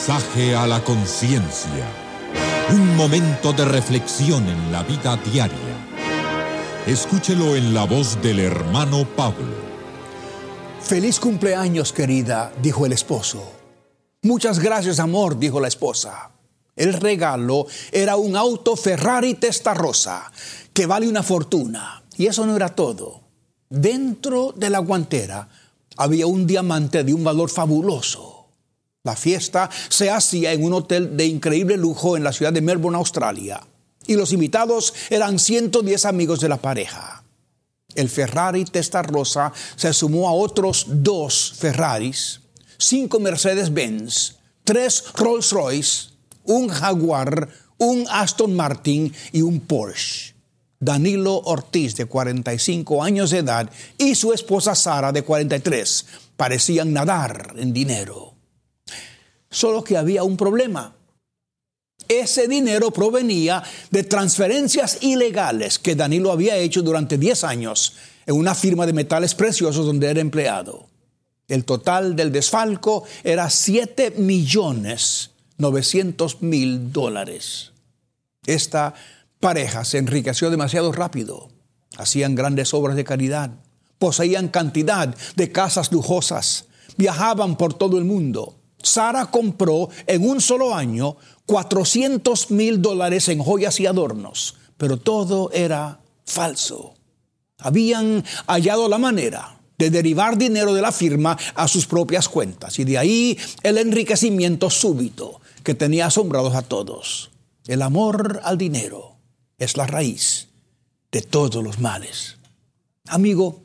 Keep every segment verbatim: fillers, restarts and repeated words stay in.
Mensaje a la conciencia. Un momento de reflexión en la vida diaria. Escúchelo en la voz del hermano Pablo. Feliz cumpleaños, querida, dijo el esposo. Muchas gracias, amor, dijo la esposa. El regalo era un auto Ferrari Testarossa que vale una fortuna. Y eso no era todo. Dentro de la guantera había un diamante de un valor fabuloso. La fiesta se hacía en un hotel de increíble lujo en la ciudad de Melbourne, Australia. Y los invitados eran ciento diez amigos de la pareja. El Ferrari Testarossa se sumó a otros dos Ferraris, cinco Mercedes-Benz, tres Rolls-Royce, un Jaguar, un Aston Martin y un Porsche. Danilo Ortiz, de cuarenta y cinco años de edad, y su esposa Sara, de cuarenta y tres, parecían nadar en dinero. Solo que había un problema. Ese dinero provenía de transferencias ilegales que Danilo había hecho durante diez años en una firma de metales preciosos donde era empleado. El total del desfalco era siete millones novecientos mil dólares. Esta pareja se enriqueció demasiado rápido. Hacían grandes obras de caridad. Poseían cantidad de casas lujosas. Viajaban por todo el mundo. Sara compró en un solo año cuatrocientos mil dólares en joyas y adornos, pero todo era falso. Habían hallado la manera de derivar dinero de la firma a sus propias cuentas, y de ahí el enriquecimiento súbito que tenía asombrados a todos. El amor al dinero es la raíz de todos los males. Amigo,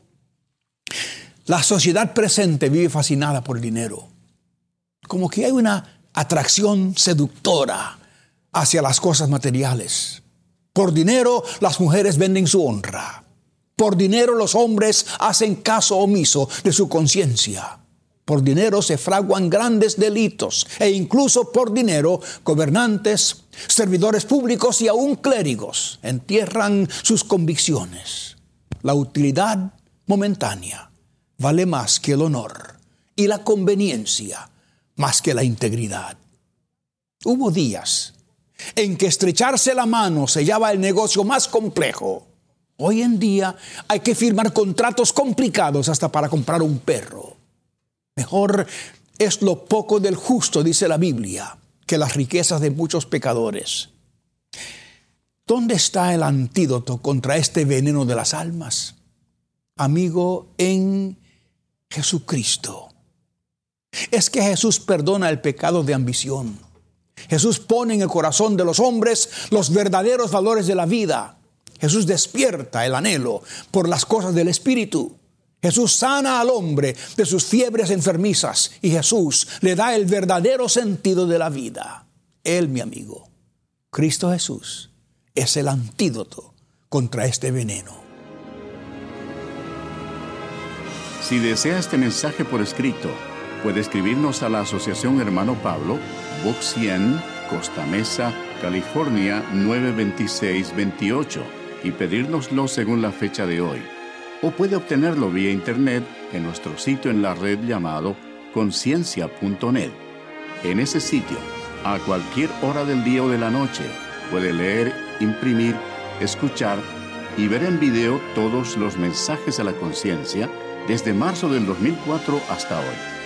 la sociedad presente vive fascinada por el dinero. Como que hay una atracción seductora hacia las cosas materiales. Por dinero, las mujeres venden su honra. Por dinero, los hombres hacen caso omiso de su conciencia. Por dinero se fraguan grandes delitos. E incluso por dinero, gobernantes, servidores públicos y aún clérigos entierran sus convicciones. La utilidad momentánea vale más que el honor, y la conveniencia más que la integridad. Hubo días en que estrecharse la mano sellaba el negocio más complejo. Hoy en día hay que firmar contratos complicados hasta para comprar un perro. Mejor es lo poco del justo, dice la Biblia, que las riquezas de muchos pecadores. ¿Dónde está el antídoto contra este veneno de las almas? Amigo, en Jesucristo. Es que Jesús perdona el pecado de ambición. Jesús pone en el corazón de los hombres los verdaderos valores de la vida. Jesús despierta el anhelo por las cosas del Espíritu. Jesús sana al hombre de sus fiebres enfermizas, y Jesús le da el verdadero sentido de la vida. Él, mi amigo, Cristo Jesús, es el antídoto contra este veneno. Si desea este mensaje por escrito, puede escribirnos a la Asociación Hermano Pablo, Box cien, Costa Mesa, California nueve dos seis dos ocho, y pedírnoslo según la fecha de hoy. O puede obtenerlo vía internet en nuestro sitio en la red llamado conciencia punto net. En ese sitio, a cualquier hora del día o de la noche, puede leer, imprimir, escuchar y ver en video todos los mensajes a la conciencia desde marzo del dos mil cuatro hasta hoy.